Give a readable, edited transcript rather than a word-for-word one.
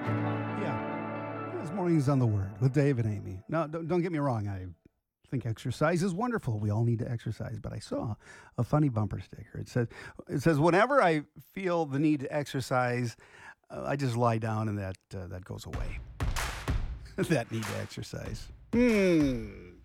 Yeah. This morning's on the word with Dave and Amy. No, don't get me wrong. I think exercise is wonderful. We all need to exercise. But I saw a funny bumper sticker. It says whenever I feel the need to exercise, I just lie down and that goes away. That need to exercise. Hmm.